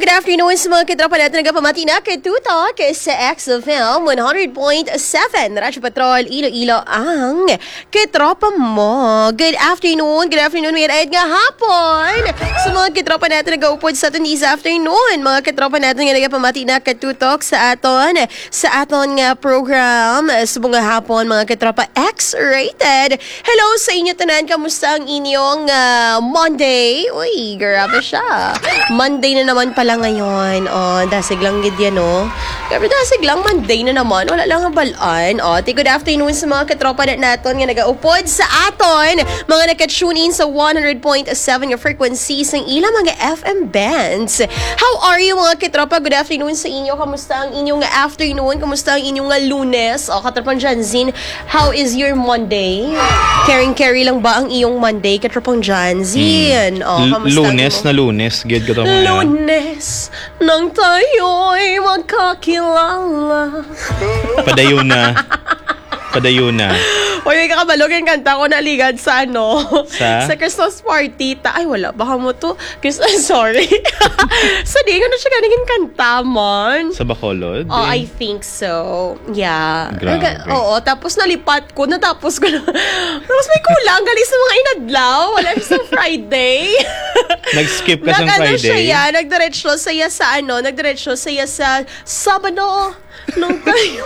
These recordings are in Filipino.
good afternoon sa mga katropa natin nagpamati na kay Tutok sa XFM 100.7 Radyo Patrol Iloilo ang katropa mo. Good afternoon, may ayat nga hapon sa mga katropa natin nag-upod sa atin this afternoon. Mga katropa natin nga nagpamati na kay Tutok sa aton nga program sa mga hapon, mga katropa X-rated. Hello sa inyo tanan, kamusta ang inyong Monday? Uy, grabe siya. Monday na naman pala ngayon. Dasig lang gid yan, no? Grabe, dasig lang. Monday na naman. Wala lang ang balaan. Good afternoon sa mga katropa natin nga nag-upod sa aton. Mga naka-tune in sa 100.7 yung frequencies ng ilang mga FM bands. How are you, mga katropa? Good afternoon sa inyo. Kamusta ang inyong afternoon? Kamusta ang inyong Lunes? Katropang Janzin, how is your Monday? Carry lang ba ang iyong Monday, katropang Janzin? Lunes. Gid ko to mga. Lunes nang tayo'y magkakilala. Padayon na. Uy, may kakabalog yung kanta ko naligad sa Sa Christmas party. Ay, wala. Baka mo to. Sorry. So, di ko na siya ganigin kanta man. Sa Bacolod? I think so. Yeah. Grabe. Oo, tapos nalipat ko. Natapos ko na. Tapos may kulang. Galing sa mga inadlaw. Wala siya sa Friday. Nag-skip ka sa Friday? Nagdiretso saya sa Sabado. Nung tayo.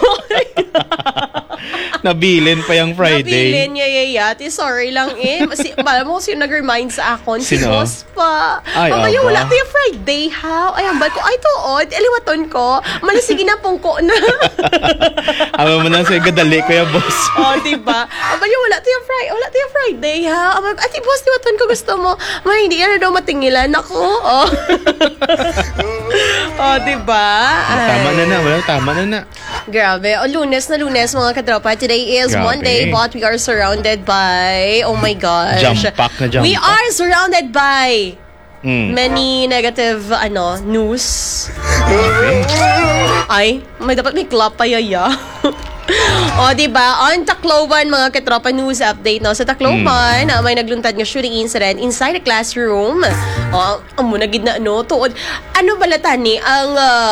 Nabilin pa yung Friday. Nabilin niya. Sorry lang Bala mo kasi yung nag-remind sa akon. Si Sino? Boss pa. Ay, Mamaya wala tayo Friday, ha? Ay, hambal ko. Ay, tuod. Eliwaton ko. Malasigi na pungko na. Ama mo na sa gadali ko yung boss. Diba? Mamaya wala tayo Friday, ha? Ati, boss, liwaton ko gusto mo. Hindi ka na daw matingilan. Ako, diba? Tama na. Grabe. Lunes mga katropa. Today is Monday, but we are surrounded by, oh my gosh. Jumpak. We are surrounded by many negative, news. Okay. Ay, may clap pa yaya. Diba? On Tacloban, mga katropa, news update, no? Sa Tacloban, may nagluntad nga shooting incident inside a classroom. Munagid na, tuod. Balatan ni ang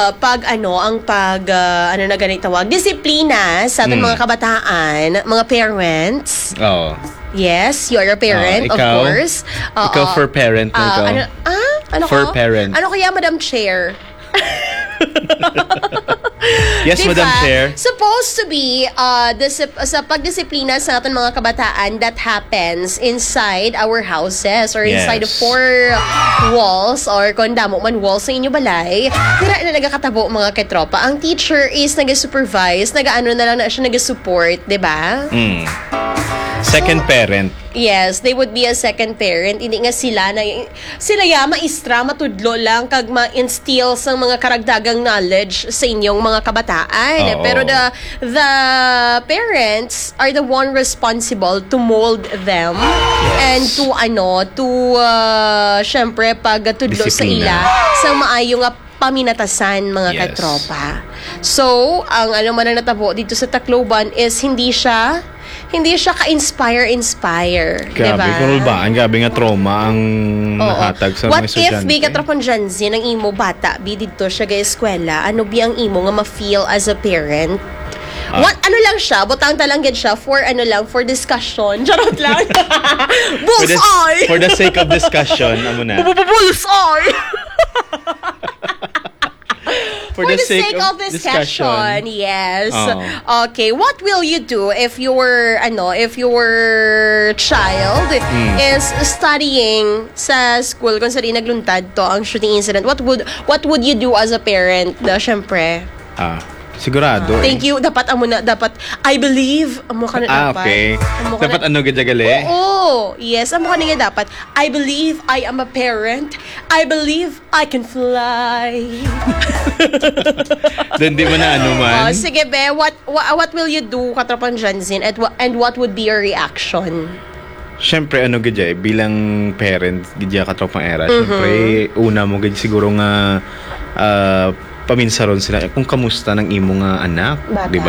tawag, disiplina sa ating mga kabataan, mga parents. Yes, you're a parent, of course. Ikaw for parent na ikaw. For parent. Ano kaya, Madam Chair? Yes, diba? Madam Chair. Supposed to be sa pagdisiplina sa ating mga kabataan that happens inside our houses or inside the four walls or kung damo man walls sa inyo balay. Kaya na nagkakatabo, mga katropa. Ang teacher is nag-supervise, na lang na siya nag-support, diba? Second parent. Yes, they would be a second parent. Hindi nga sila maistra, matudlo lang kag ma-instill sa mga karagdagang knowledge sa inyong mga kabataan. Pero the parents are the one responsible to mold them and to syempre pagtudlo sa ila sa maayong paminatasan, mga katropa. So, ang man ang natabo dito sa Tacloban is hindi siya ka-inspire. Grabe, diba? Grabe nga trauma ang nahatag sa mga estudyante. What if, katropang Janzin, ang imo bata, dito siya ga-eskwela, ang imo nga ma-feel as a parent? Lang siya, butang talanggid siya for discussion. Charot lang. Bullseye! For the sake of discussion, Bullseye! For the sake of discussion, yes. Okay, what will you do if your child is studying sa school kung saan nagluntad to ang shooting incident? What would you do as a parent? Syempre. Sigurado. Thank you. Dapat I believe amo ka na dapat. Okay. Dapat gajagali? Oo. Yes, amo ka na dapat. I believe I am a parent. I believe I can fly. Doon di mo na man. Sige be, what will you do, katropang Janzin, and what would be your reaction? Siyempre, bilang parent, katropang era, siyempre, una mo siguro nga paminsaron sila kung kamusta ng imong anak, di ba?